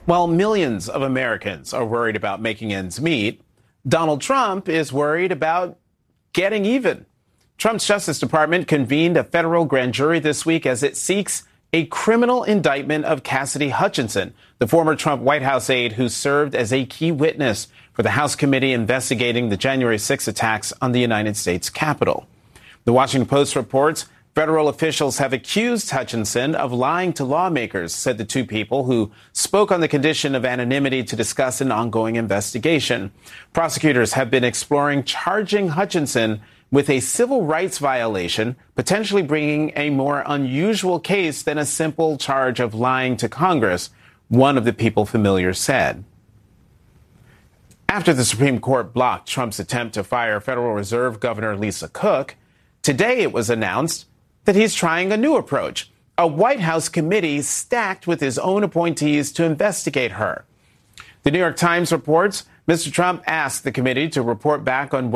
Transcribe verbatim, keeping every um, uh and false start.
While millions of Americans are worried about making ends meet, Donald Trump is worried about getting even. Trump's Justice Department convened a federal grand jury this week as it seeks a criminal indictment of Cassidy Hutchinson, the former Trump White House aide who served as a key witness for the House committee investigating the January sixth attacks on the United States Capitol. The Washington Post reports federal officials have accused Hutchinson of lying to lawmakers, said the two people who spoke on the condition of anonymity to discuss an ongoing investigation. Prosecutors have been exploring charging Hutchinson with a civil rights violation, potentially bringing a more unusual case than a simple charge of lying to Congress, one of the people familiar said. After the Supreme Court blocked Trump's attempt to fire Federal Reserve Governor Lisa Cook, today it was announced that he's trying a new approach, a White House committee stacked with his own appointees to investigate her. The New York Times reports Mister Trump asked the committee to report back on